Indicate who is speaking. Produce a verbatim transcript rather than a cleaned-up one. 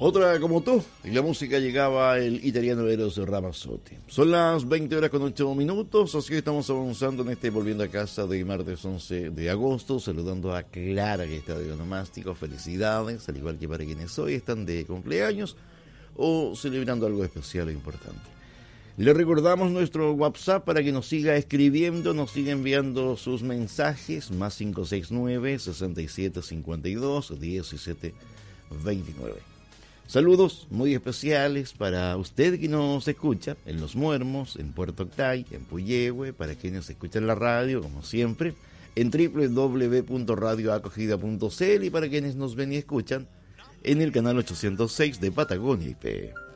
Speaker 1: Otra como tú, en la música llegaba el italiano Eros Ramazzotti. Son las veinte horas con ocho minutos, así que estamos avanzando en este Volviendo a Casa de martes once de agosto, saludando a Clara que está de onomástico, felicidades, al igual que para quienes hoy están de cumpleaños o celebrando algo especial o importante. Le recordamos nuestro WhatsApp para que nos siga escribiendo, nos siga enviando sus mensajes, más cinco seis nueve, seis siete cinco dos, diecisiete veintinueve. Saludos muy especiales para usted que nos escucha en Los Muermos, en Puerto Octay, en Puyehue, para quienes escuchan la radio, como siempre, en doble u doble u doble u punto radio acogida punto c l y para quienes nos ven y escuchan en el canal ochocientos seis de Patagonia I P.